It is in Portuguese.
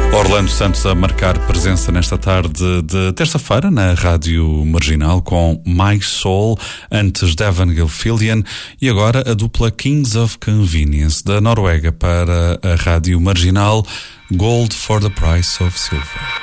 Orlando Santos a marcar presença nesta tarde de terça-feira na Rádio Marginal com My Soul, antes Devon Gilfillian e agora a dupla Kings of Convenience da Noruega para a Rádio Marginal, Gold for the Price of Silver.